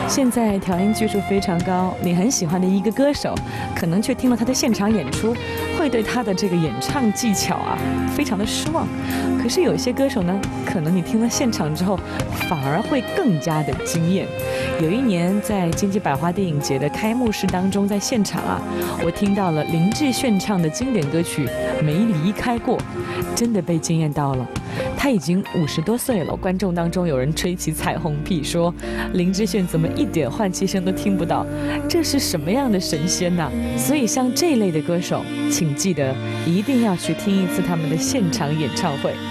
现在调音技术非常高，你很喜欢的一个歌手，可能却听了他的现场演出，会对他的这个演唱技巧非常的失望。可是有一些歌手呢，可能你听了现场之后，反而会更加的惊艳。有一年在金鸡百花电影节的开幕式当中，在现场我听到了林志炫唱的经典歌曲《没离开过》，真的被惊艳到了。他已经50多岁了，观众当中有人吹起彩虹屁，说林志炫怎么一点换气声都听不到，这是什么样的神仙呐？所以像这类的歌手，请记得一定要去听一次他们的现场演唱会。